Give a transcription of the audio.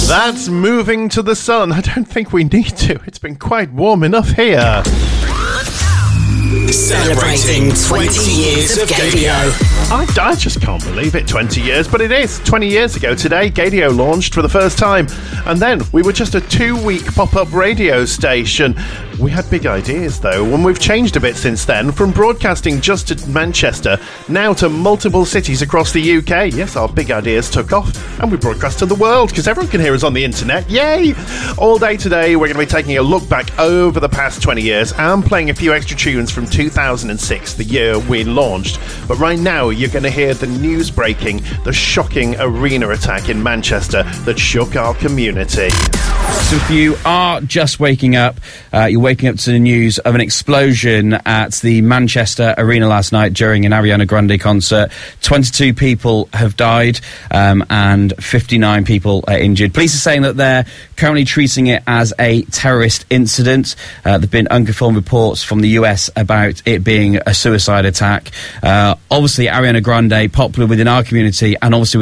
That's Moving to the Sun. I don't think we need to. It's been quite warm enough here. Celebrating 20 years of Gaydio. I just can't believe it, 20 years, but it is. 20 years ago today, Gaydio launched for the first time, and then we were just a 2-week pop-up radio station. We had big ideas, though, and we've changed a bit since then, from broadcasting just to Manchester, now to multiple cities across the UK. Yes, our big ideas took off, and we broadcast to the world, because everyone can hear us on the internet. Yay! All day today, we're going to be taking a look back over the past 20 years and playing a few extra tunes from 2006, the year we launched. But right now, you're going to hear the news breaking, the shocking arena attack in Manchester that shook our community. So if you are just waking up, you're waking up to the news of an explosion at the Manchester Arena last night during an Ariana Grande concert. 22 people have died and 59 people are injured. Police are saying that they're currently treating it as a terrorist incident. There have been unconfirmed reports from the US about it being a suicide attack. Obviously, Ariana Grande, popular within our community and obviously